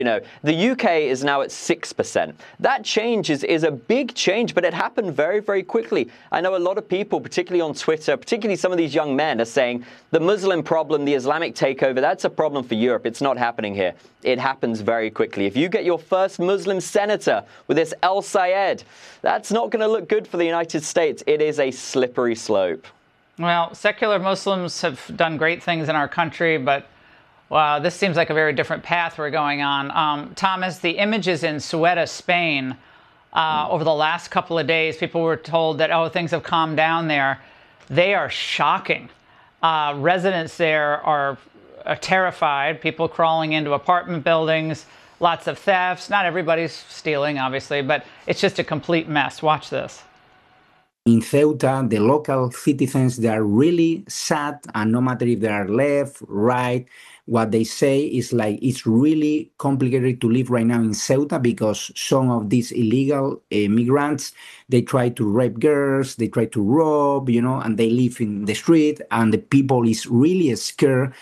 You know, the UK is now at 6%. That change is a big change, but it happened very, very quickly. I know a lot of people, particularly on Twitter, particularly some of these young men, are saying the Muslim problem, the Islamic takeover, that's a problem for Europe. It's not happening here. It happens very quickly. If you get your first Muslim senator with this El Sayed, that's not going to look good for the United States. It is a slippery slope. Well, secular Muslims have done great things in our country, but wow, this seems like a very different path we're going on. Thomas, the images in Ceuta, Spain, over the last couple of days, people were told that, oh, things have calmed down there. They are shocking. Residents there are terrified, people crawling into apartment buildings, lots of thefts. Not everybody's stealing, obviously, but it's just a complete mess. Watch this. In Ceuta, the local citizens, they are really sad, and no matter if they are left, right, what they say is like it's really complicated to live right now in Ceuta because some of these illegal migrants, they try to rape girls, they try to rob, you know, and they live in the street, and the people is really scared.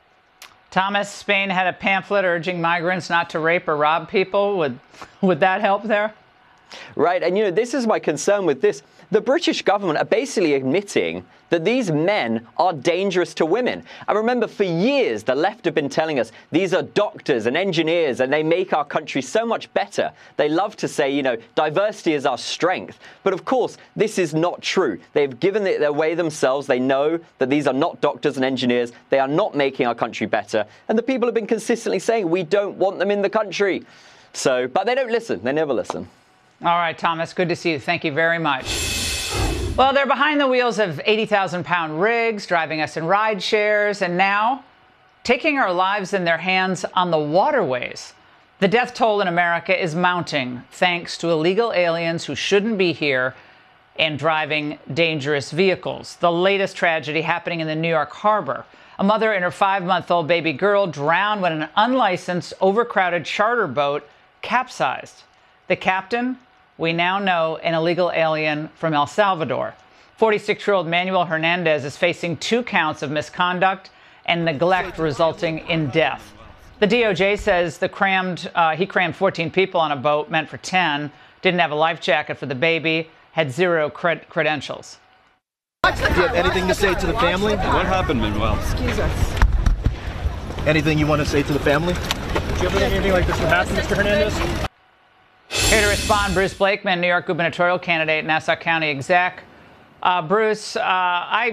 Thomas, Spain had a pamphlet urging migrants not to rape or rob people. Would that help there? Right, and you know, this is my concern with this. The British government are basically admitting that these men are dangerous to women. I remember for years the left have been telling us these are doctors and engineers and they make our country so much better. They love to say, you know, diversity is our strength. But of course, this is not true. They've given it away themselves. They know that these are not doctors and engineers. They are not making our country better. And the people have been consistently saying we don't want them in the country. So, but they don't listen. They never listen. All right, Thomas, good to see you. Thank you very much. Well, they're behind the wheels of 80,000-pound rigs, driving us in ride shares, and now taking our lives in their hands on the waterways. The death toll in America is mounting thanks to illegal aliens who shouldn't be here and driving dangerous vehicles. The latest tragedy happening in the New York harbor. A mother and her 5-month-old baby girl drowned when an unlicensed, overcrowded charter boat capsized. The captain, we now know, an illegal alien from El Salvador. 46-year-old Manuel Hernandez is facing 2 counts of misconduct and neglect resulting in death. The DOJ says he crammed 14 people on a boat meant for 10, didn't have a life jacket for the baby, had 0 credentials. Do you have anything to say to the family? What happened, Manuel? Excuse us. Anything you want to say to the family? Do you ever think anything like this would happen, Mr. Hernandez? Here to respond, Bruce Blakeman, New York gubernatorial candidate, Nassau County exec. Bruce, I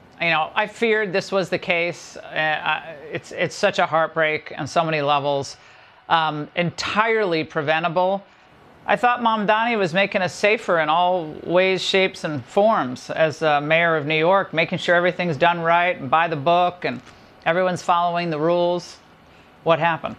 feared this was the case. It's such a heartbreak on so many levels. Entirely preventable. I thought Mamdani was making us safer in all ways, shapes, and forms as mayor of New York, making sure everything's done right and by the book and everyone's following the rules. What happened?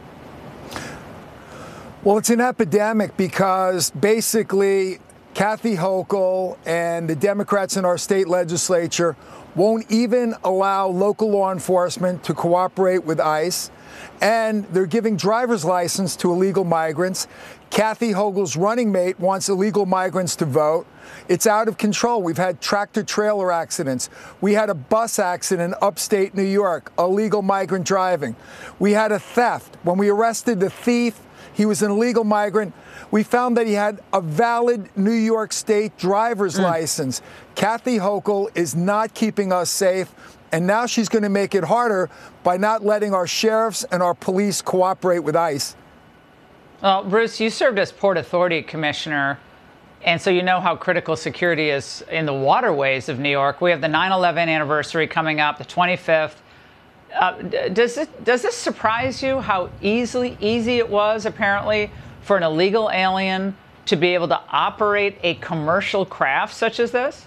Well, it's an epidemic because basically Kathy Hochul and the Democrats in our state legislature won't even allow local law enforcement to cooperate with ICE, and they're giving driver's license to illegal migrants. Kathy Hochul's running mate wants illegal migrants to vote. It's out of control. We've had tractor-trailer accidents. We had a bus accident in upstate New York, illegal migrant driving. We had a theft. When we arrested the thief, he was an illegal migrant. We found that he had a valid New York State driver's license. Kathy Hochul is not keeping us safe, and now she's going to make it harder by not letting our sheriffs and our police cooperate with ICE. Well, Bruce, you served as Port Authority Commissioner, and so you know how critical security is in the waterways of New York. We have the 9/11 anniversary coming up, the 25th. Does this surprise you how easy it was, apparently, for an illegal alien to be able to operate a commercial craft such as this?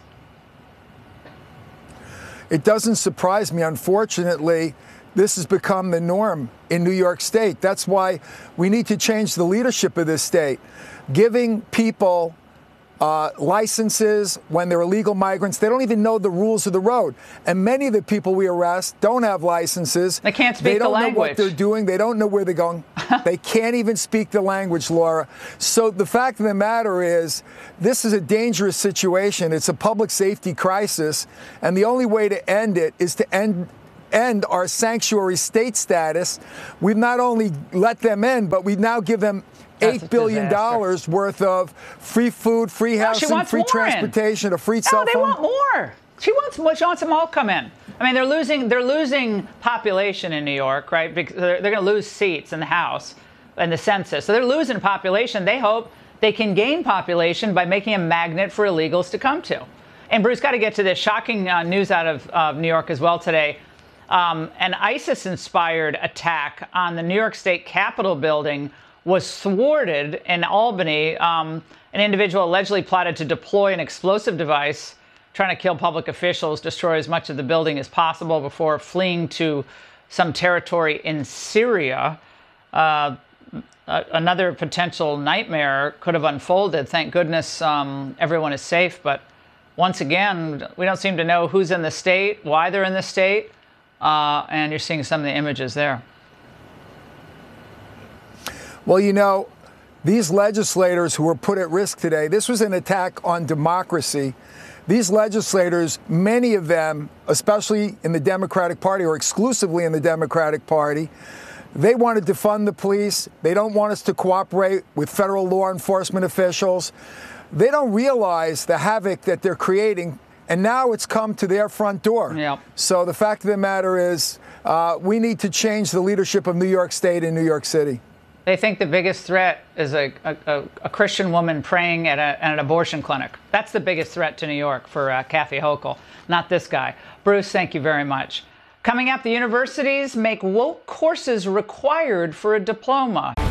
It doesn't surprise me. Unfortunately, this has become the norm in New York State. That's why we need to change the leadership of this state. Giving people licenses when they're illegal migrants. They don't even know the rules of the road. And many of the people we arrest don't have licenses. They can't speak the language. They don't know what they're doing. They don't know where they're going. They can't even speak the language, Laura. So the fact of the matter is, this is a dangerous situation. It's a public safety crisis. And the only way to end it is to end end our sanctuary state status. We've not only let them in, but we now give them $8 billion worth of free food, free housing, free transportation, a free cell phone. They want more. She wants them all come in. I mean, they're losing population in New York, right? Because they're going to lose seats in the House and the census. So they're losing population. They hope they can gain population by making a magnet for illegals to come to. And Bruce, got to get to this shocking news out of New York as well today. An ISIS-inspired attack on the New York State Capitol building was thwarted in Albany. An individual allegedly plotted to deploy an explosive device, trying to kill public officials, destroy as much of the building as possible before fleeing to some territory in Syria. Another potential nightmare could have unfolded. Thank goodness everyone is safe. But once again, we don't seem to know who's in the state, why they're in the state. And you're seeing some of the images there. Well, you know, these legislators who were put at risk today, this was an attack on democracy. These legislators, many of them, especially in the Democratic Party or exclusively in the Democratic Party, they want to defund the police. They don't want us to cooperate with federal law enforcement officials. They don't realize the havoc that they're creating. And now it's come to their front door. Yep. So the fact of the matter is we need to change the leadership of New York State and New York City. They think the biggest threat is a Christian woman praying at an abortion clinic. That's the biggest threat to New York for Kathy Hochul, not this guy. Bruce, thank you very much. Coming up, the universities make woke courses required for a diploma.